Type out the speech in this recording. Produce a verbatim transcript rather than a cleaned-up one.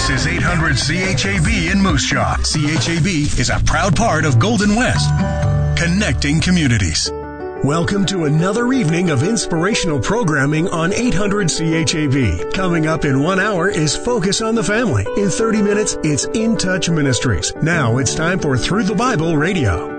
This is eight hundred C H A B in Moose Jaw. C H A B is a proud part of Golden West, connecting communities. Welcome to another evening of inspirational programming on eight hundred C H A B. Coming up in one hour is Focus on the Family. In thirty minutes, it's In Touch Ministries. Now it's time for Through the Bible Radio.